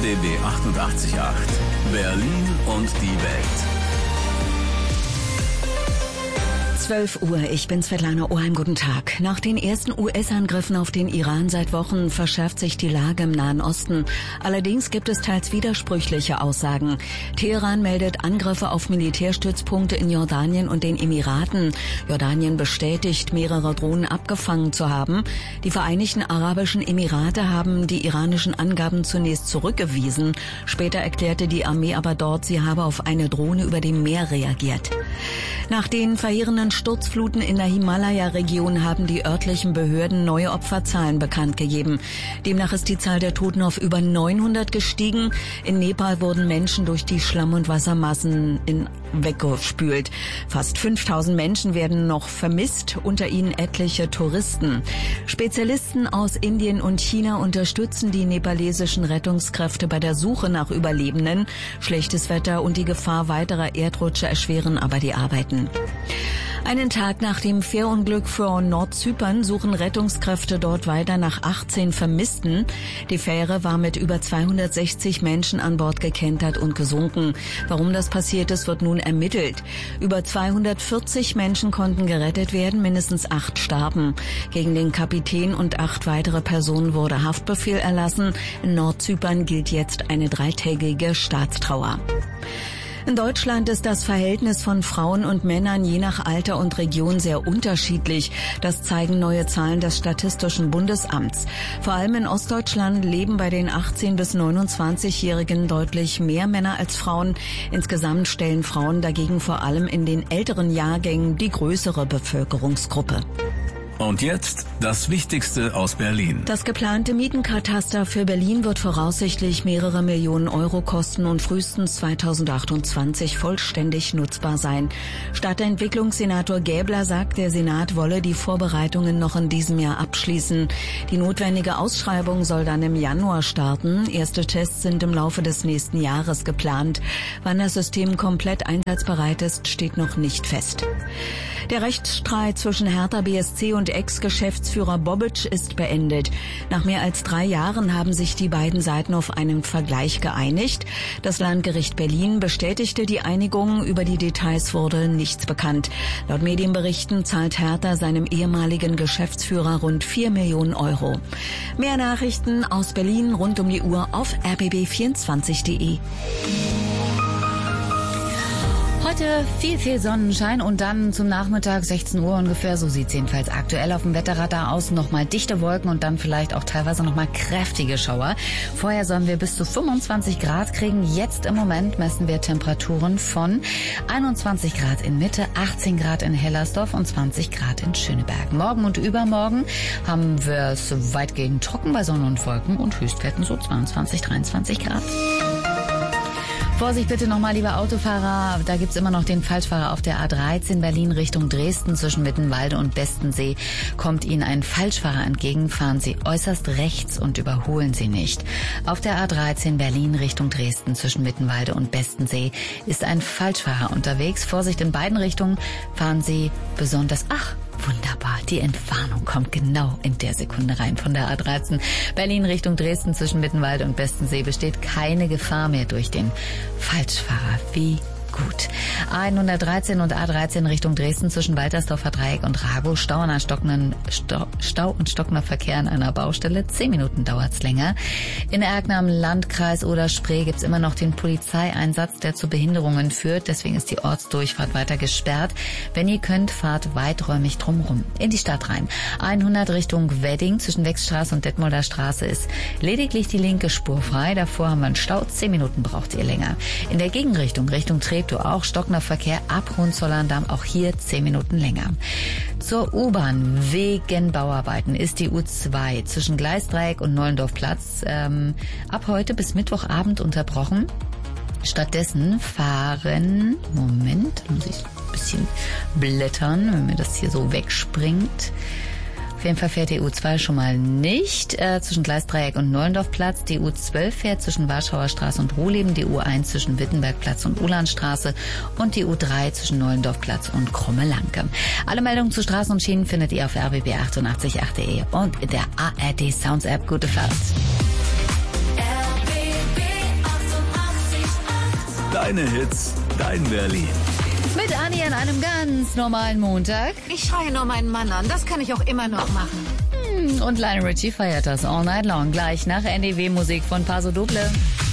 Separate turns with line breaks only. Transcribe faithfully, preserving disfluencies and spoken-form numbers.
B B achtundachtzig Komma acht. Berlin und die Welt.
zwölf Uhr, ich bin Svetlana Oheim, guten Tag. Nach den ersten U S-Angriffen auf den Iran seit Wochen verschärft sich die Lage im Nahen Osten. Allerdings gibt es teils widersprüchliche Aussagen. Teheran meldet Angriffe auf Militärstützpunkte in Jordanien und den Emiraten. Jordanien bestätigt, mehrere Drohnen abgefangen zu haben. Die Vereinigten Arabischen Emirate haben die iranischen Angaben zunächst zurückgewiesen. Später erklärte die Armee aber dort, sie habe auf eine Drohne über dem Meer reagiert. Nach den verheerenden Sturzfluten in der Himalaya-Region haben die örtlichen Behörden neue Opferzahlen bekannt gegeben. Demnach ist die Zahl der Toten auf über neunhundert gestiegen. In Nepal wurden Menschen durch die Schlamm- und Wassermassen in weggespült. Fast fünftausend Menschen werden noch vermisst, unter ihnen etliche Touristen. Spezialisten aus Indien und China unterstützen die nepalesischen Rettungskräfte bei der Suche nach Überlebenden. Schlechtes Wetter und die Gefahr weiterer Erdrutsche erschweren aber die Arbeiten. Einen Tag nach dem Fährunglück vor Nordzypern suchen Rettungskräfte dort weiter nach achtzehn Vermissten. Die Fähre war mit über zweihundertsechzig Menschen an Bord gekentert und gesunken. Warum das passiert ist, wird nun ermittelt. Über zweihundertvierzig Menschen konnten gerettet werden, mindestens acht starben. Gegen den Kapitän und acht weitere Personen wurde Haftbefehl erlassen. In Nordzypern gilt jetzt eine dreitägige Staatstrauer. In Deutschland ist das Verhältnis von Frauen und Männern je nach Alter und Region sehr unterschiedlich. Das zeigen neue Zahlen des Statistischen Bundesamts. Vor allem in Ostdeutschland leben bei den achtzehn- bis neunundzwanzigjährigen deutlich mehr Männer als Frauen. Insgesamt stellen Frauen dagegen vor allem in den älteren Jahrgängen die größere Bevölkerungsgruppe.
Und jetzt das Wichtigste aus Berlin.
Das geplante Mietenkataster für Berlin wird voraussichtlich mehrere Millionen Euro kosten und frühestens zweitausendachtundzwanzig vollständig nutzbar sein. Stadtentwicklungssenator Gäbler sagt, der Senat wolle die Vorbereitungen noch in diesem Jahr abschließen. Die notwendige Ausschreibung soll dann im Januar starten. Erste Tests sind im Laufe des nächsten Jahres geplant. Wann das System komplett einsatzbereit ist, steht noch nicht fest. Der Rechtsstreit zwischen Hertha B S C und Ex-Geschäftsführer Bobic ist beendet. Nach mehr als drei Jahren haben sich die beiden Seiten auf einen Vergleich geeinigt. Das Landgericht Berlin bestätigte die Einigung. Über die Details wurde nichts bekannt. Laut Medienberichten zahlt Hertha seinem ehemaligen Geschäftsführer rund vier Millionen Euro. Mehr Nachrichten aus Berlin rund um die Uhr auf r b b vierundzwanzig punkt de.
Heute viel, viel Sonnenschein und dann zum Nachmittag sechzehn Uhr ungefähr, so sieht es jedenfalls aktuell auf dem Wetterradar aus, nochmal dichte Wolken und dann vielleicht auch teilweise nochmal kräftige Schauer. Vorher sollen wir bis zu fünfundzwanzig Grad kriegen. Jetzt im Moment messen wir Temperaturen von einundzwanzig Grad in Mitte, achtzehn Grad in Hellersdorf und zwanzig Grad in Schöneberg. Morgen und übermorgen haben wir es weitgehend trocken bei Sonne und Wolken und Höchstwerten so zweiundzwanzig, dreiundzwanzig Grad. Vorsicht bitte nochmal, liebe Autofahrer, da gibt's immer noch den Falschfahrer auf der A dreizehn Berlin Richtung Dresden zwischen Mittenwalde und Bestensee. Kommt Ihnen ein Falschfahrer entgegen, fahren Sie äußerst rechts und überholen Sie nicht. Auf der A dreizehn Berlin Richtung Dresden zwischen Mittenwalde und Bestensee ist ein Falschfahrer unterwegs. Vorsicht in beiden Richtungen, fahren Sie besonders... Ach, wunderbar, die Entwarnung kommt genau in der Sekunde rein von der A dreizehn. Berlin Richtung Dresden zwischen Mittenwalde und Bestensee besteht keine Gefahr mehr durch den Falschfahrer. Wie gut. A hundertdreizehn und A dreizehn Richtung Dresden zwischen Waltersdorfer Dreieck und Rago. Stau, an stockenden, Stau, Stau und stockender Verkehr an einer Baustelle. Zehn Minuten dauert's länger. In Erkner am Landkreis oder Spree gibt's immer noch den Polizeieinsatz, der zu Behinderungen führt. Deswegen ist die Ortsdurchfahrt weiter gesperrt. Wenn ihr könnt, fahrt weiträumig drumrum. In die Stadt rein. A hundert Richtung Wedding zwischen Wechstraße und Detmolder Straße ist lediglich die linke Spur frei. Davor haben wir einen Stau. Zehn Minuten braucht ihr länger. In der Gegenrichtung, Richtung Treptow auch stockender Verkehr ab Hohenzollern-Damm, auch hier zehn Minuten länger. Zur U-Bahn wegen Bauarbeiten ist die U zwei zwischen Gleisdreieck und Nollendorfplatz ähm, ab heute bis Mittwochabend unterbrochen. Stattdessen fahren, Moment, muss ich ein bisschen blättern, wenn mir das hier so wegspringt. Auf jeden Fall fährt die U zwei schon mal nicht äh, zwischen Gleisdreieck und Nollendorfplatz. Die U zwölf fährt zwischen Warschauer Straße und Ruhleben, die U eins zwischen Wittenbergplatz und Ulanstraße und die U drei zwischen Nollendorfplatz und Krumme-Lanke. Alle Meldungen zu Straßen und Schienen findet ihr auf r b b achtundachtzig Punkt acht punkt de und in der A R D Sounds App. Gute Fahrt. R B B
Deine Hits, dein Berlin.
Mit Anni an einem ganz normalen Montag.
Ich schreie nur meinen Mann an, das kann ich auch immer noch machen.
Und Lionel Richie feiert das all night long. Gleich nach N D W-Musik von Paso Doble.